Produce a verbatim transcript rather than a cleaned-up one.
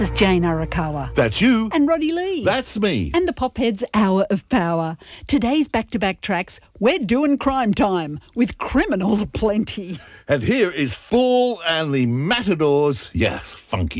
This is Jane Arakawa. That's you. And Roddy Lee. That's me. And the Popheads Hour of Power. Today's back-to-back tracks, we're doing crime time with criminals aplenty. And here is Fall and the Matadors. Yes, funky.